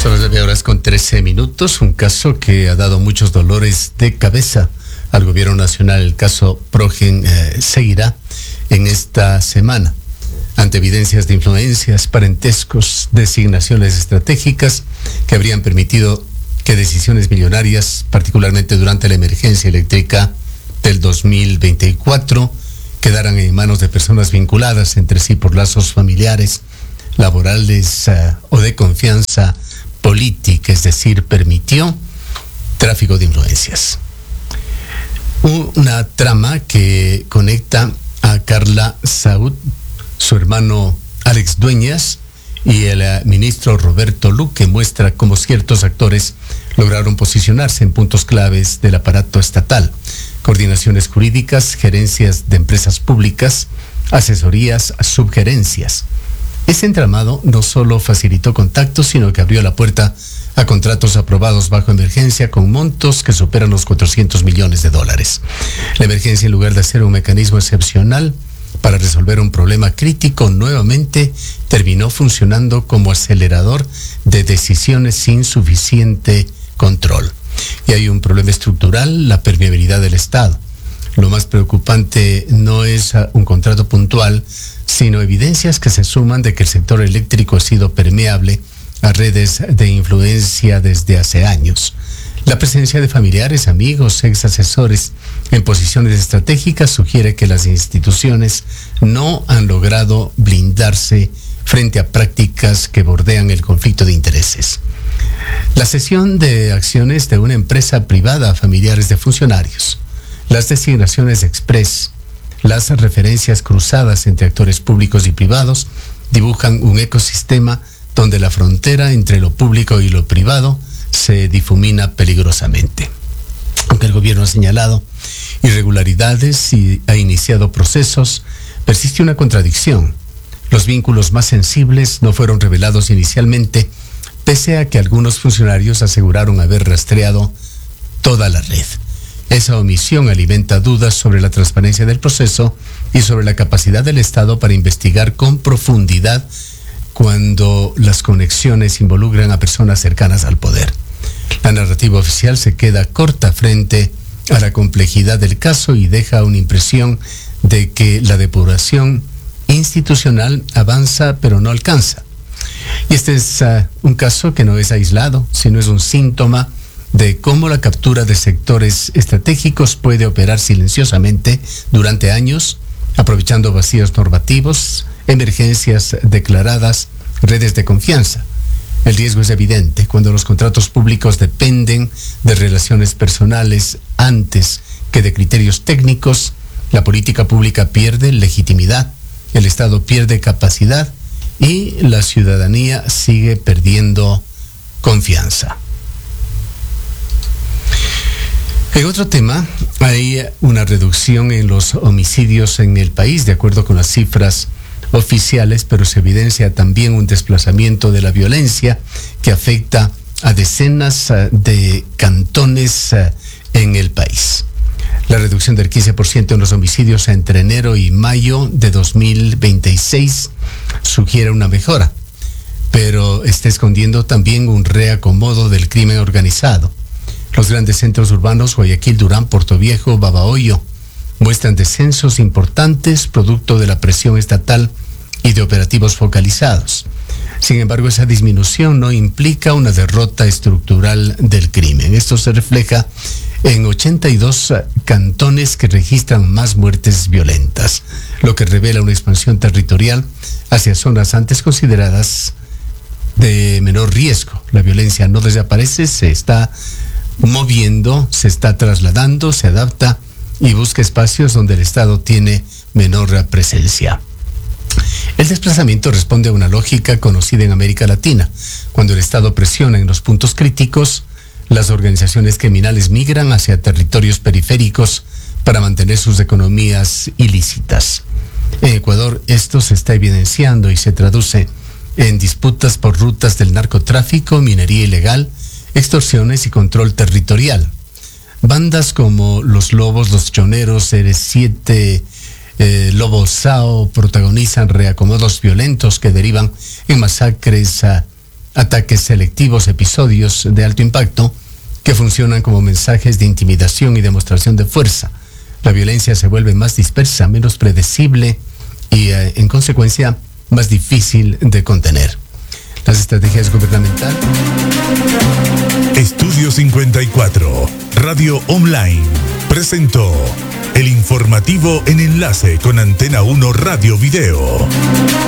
Son las 9:13. Un caso que ha dado muchos dolores de cabeza al gobierno nacional. El caso Progen seguirá en esta semana. Ante evidencias de influencias, parentescos, designaciones estratégicas que habrían permitido que decisiones millonarias, particularmente durante la emergencia eléctrica del 2024, quedaran en manos de personas vinculadas entre sí por lazos familiares, laborales o de confianza política, es decir, permitió tráfico de influencias. Una trama que conecta a Carla Saúd, su hermano Alex Dueñas y el ministro Roberto Luque muestra cómo ciertos actores lograron posicionarse en puntos claves del aparato estatal: coordinaciones jurídicas, gerencias de empresas públicas, asesorías, subgerencias. Ese entramado no solo facilitó contactos, sino que abrió la puerta a contratos aprobados bajo emergencia con montos que superan los $400 millones. La emergencia, en lugar de ser un mecanismo excepcional para resolver un problema crítico, nuevamente terminó funcionando como acelerador de decisiones sin suficiente control. Y hay un problema estructural: la permeabilidad del Estado. Lo más preocupante no es un contrato puntual, sino evidencias que se suman de que el sector eléctrico ha sido permeable a redes de influencia desde hace años. La presencia de familiares, amigos, ex asesores en posiciones estratégicas sugiere que las instituciones no han logrado blindarse frente a prácticas que bordean el conflicto de intereses. La cesión de acciones de una empresa privada a familiares de funcionarios, las designaciones express, las referencias cruzadas entre actores públicos y privados dibujan un ecosistema donde la frontera entre lo público y lo privado se difumina peligrosamente. Aunque el gobierno ha señalado irregularidades y ha iniciado procesos, persiste una contradicción. Los vínculos más sensibles no fueron revelados inicialmente, pese a que algunos funcionarios aseguraron haber rastreado toda la red. Esa omisión alimenta dudas sobre la transparencia del proceso y sobre la capacidad del Estado para investigar con profundidad cuando las conexiones involucran a personas cercanas al poder. La narrativa oficial se queda corta frente a la complejidad del caso y deja una impresión de que la depuración institucional avanza pero no alcanza. Y este es un caso que no es aislado, sino es un síntoma de cómo la captura de sectores estratégicos puede operar silenciosamente durante años, aprovechando vacíos normativos, emergencias declaradas, redes de confianza. El riesgo es evidente cuando los contratos públicos dependen de relaciones personales antes que de criterios técnicos. La política pública pierde legitimidad, el Estado pierde capacidad y la ciudadanía sigue perdiendo confianza. En otro tema, hay una reducción en los homicidios en el país, de acuerdo con las cifras oficiales, pero se evidencia también un desplazamiento de la violencia que afecta a decenas de cantones en el país. La reducción del 15% en los homicidios entre enero y mayo de 2026 sugiere una mejora, pero está escondiendo también un reacomodo del crimen organizado. Los grandes centros urbanos, Guayaquil, Durán, Portoviejo, Babahoyo, muestran descensos importantes producto de la presión estatal y de operativos focalizados. Sin embargo, esa disminución no implica una derrota estructural del crimen. Esto se refleja en 82 cantones que registran más muertes violentas, lo que revela una expansión territorial hacia zonas antes consideradas de menor riesgo. La violencia no desaparece, se está moviendo, se está trasladando, se adapta y busca espacios donde el Estado tiene menor presencia. El desplazamiento responde a una lógica conocida en América Latina. Cuando el Estado presiona en los puntos críticos, las organizaciones criminales migran hacia territorios periféricos para mantener sus economías ilícitas. En Ecuador esto se está evidenciando y se traduce en disputas por rutas del narcotráfico, minería ilegal, extorsiones y control territorial. Bandas como Los Lobos, Los Choneros, R7, Lobo Sao protagonizan reacomodos violentos que derivan en masacres ataques selectivos, episodios de alto impacto que funcionan como mensajes de intimidación y demostración de fuerza. La violencia se vuelve más dispersa, menos predecible y, en consecuencia, más difícil de contener. Las estrategias gubernamentales. Estudio 54, Radio Online, presentó el informativo en enlace con Antena 1 Radio Video.